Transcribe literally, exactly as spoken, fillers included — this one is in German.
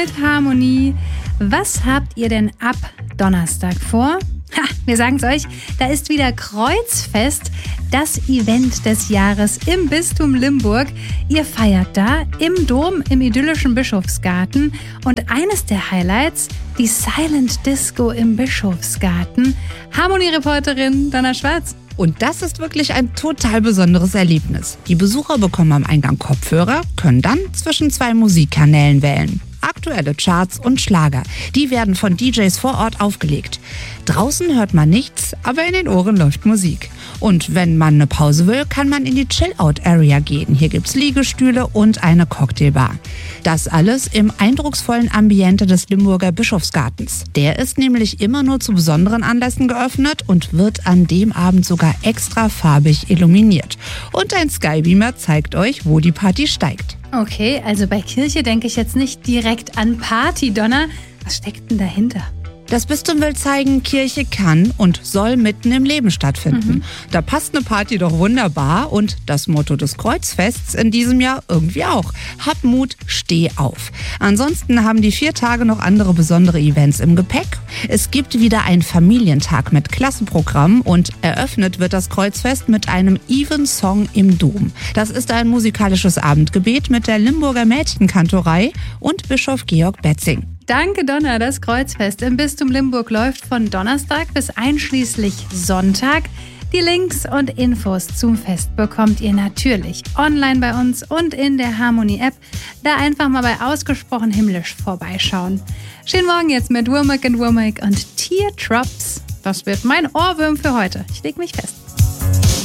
Elbphilharmonie. Was habt ihr denn ab Donnerstag vor? Ha, wir sagen es euch, da ist wieder Kreuzfest, das Event des Jahres im Bistum Limburg. Ihr feiert da im Dom im idyllischen Bischofsgarten und eines der Highlights, die Silent Disco im Bischofsgarten. Harmonie-Reporterin Donna Schwarz. Und das ist wirklich ein total besonderes Erlebnis. Die Besucher bekommen am Eingang Kopfhörer, können dann zwischen zwei Musikkanälen wählen. Aktuelle Charts und Schlager, die werden von D Js vor Ort aufgelegt. Draußen hört man nichts, aber in den Ohren läuft Musik. Und wenn man eine Pause will, kann man in die Chill-Out-Area gehen. Hier gibt's Liegestühle und eine Cocktailbar. Das alles im eindrucksvollen Ambiente des Limburger Bischofsgartens. Der ist nämlich immer nur zu besonderen Anlässen geöffnet und wird an dem Abend sogar extra farbig illuminiert. Und ein Skybeamer zeigt euch, wo die Party steigt. Okay, also bei Kirche denke ich jetzt nicht direkt an Party, Donna. Was steckt denn dahinter? Das Bistum will zeigen, Kirche kann und soll mitten im Leben stattfinden. Mhm. Da passt eine Party doch wunderbar und das Motto des Kreuzfests in diesem Jahr irgendwie auch. Hab Mut, steh auf. Ansonsten haben die vier Tage noch andere besondere Events im Gepäck. Es gibt wieder einen Familientag mit Klassenprogramm und eröffnet wird das Kreuzfest mit einem Evensong im Dom. Das ist ein musikalisches Abendgebet mit der Limburger Mädchenkantorei und Bischof Georg Betzing. Danke, Donna. Das Kreuzfest im Bistum Limburg läuft von Donnerstag bis einschließlich Sonntag. Die Links und Infos zum Fest bekommt ihr natürlich online bei uns und in der Harmonie-App. Da einfach mal bei Ausgesprochen Himmlisch vorbeischauen. Schönen Morgen jetzt mit Womack and Womack und Teardrops. Das wird mein Ohrwurm für heute. Ich leg mich fest.